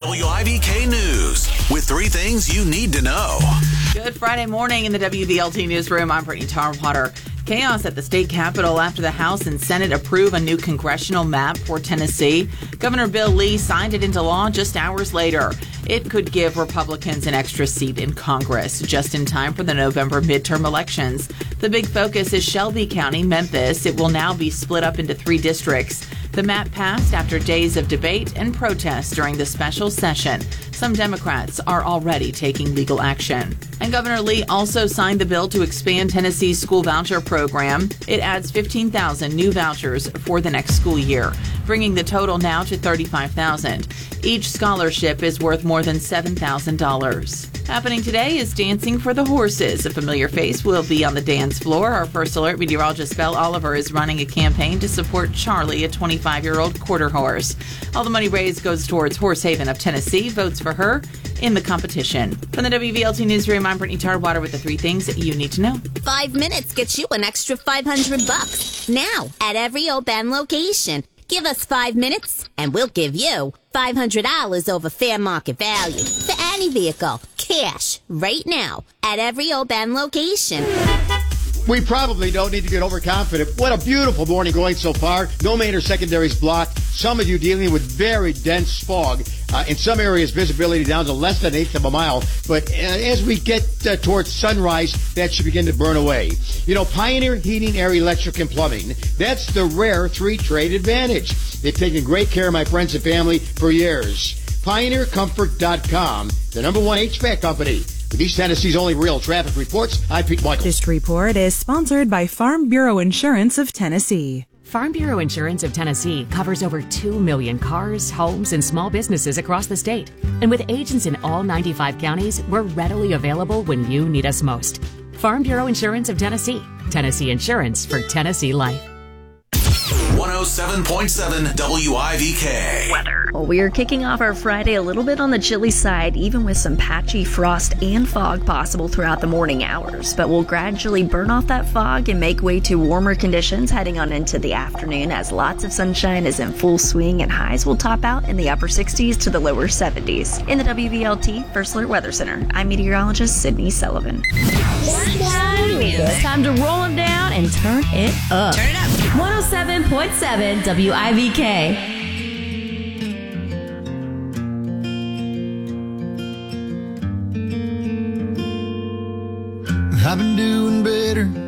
WIVK News with 3 things you need to know. Good Friday morning in the WVLT newsroom. I'm Brittany Tarwater. Chaos at the state capitol after the House and Senate approve a new congressional map for Tennessee. Governor Bill Lee signed it into law just hours later. It could give Republicans an extra seat in Congress just in time for the November midterm elections. The big focus is Shelby County, Memphis. It will now be split up into 3 districts. The map passed after days of debate and protests during the special session. Some Democrats are already taking legal action. And Governor Lee also signed the bill to expand Tennessee's school voucher program. It adds 15,000 new vouchers for the next school year, bringing the total now to 35,000. Each scholarship is worth more than $7,000. Happening today is Dancing for the Horses. A familiar face will be on the dance floor. Our First Alert meteorologist Belle Oliver is running a campaign to support Charlie, a 25-year-old quarter horse. All the money raised goes towards Horse Haven of Tennessee. Votes for her in the competition. From the WVLT newsroom, I'm Brittany Tarwater with the 3 things that you need to know. 5 minutes gets you an extra $500 now at every Oban location. Give us 5 minutes and we'll give you $500 over fair market value for any vehicle. Cash right now at every Oban location. We probably don't need to get overconfident. What a beautiful morning going so far. No main or secondaries blocked. Some of you dealing with very dense fog. In some areas, visibility down to less than 1/8 of a mile. But as we get towards sunrise, that should begin to burn away. You know, Pioneer Heating, Air, Electric, and Plumbing, that's the rare 3-trade advantage. They've taken great care of my friends and family for years. PioneerComfort.com, the #1 HVAC company. With East Tennessee's only real traffic reports, I'm Pete Michael. This report is sponsored by Farm Bureau Insurance of Tennessee. Farm Bureau Insurance of Tennessee covers over 2 million cars, homes, and small businesses across the state. And with agents in all 95 counties, we're readily available when you need us most. Farm Bureau Insurance of Tennessee. Tennessee Insurance for Tennessee Life. 107.7 WIVK. Weather. Well, we are kicking off our Friday a little bit on the chilly side, even with some patchy frost and fog possible throughout the morning hours. But we'll gradually burn off that fog and make way to warmer conditions heading on into the afternoon as lots of sunshine is in full swing and highs will top out in the upper 60s to the lower 70s. In the WVLT First Alert Weather Center, I'm meteorologist Sydney Sullivan. It's time to roll them down and turn it up. Turn it up. 107.7 WIVK. I've been doing better